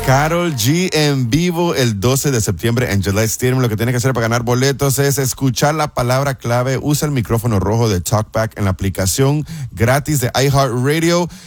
Karol G en vivo el 12 de septiembre en Gillette Stadium. Lo que tiene que hacer para ganar boletos es escuchar la palabra clave. Usa el micrófono rojo de TalkBack en la aplicación gratis de iHeartRadio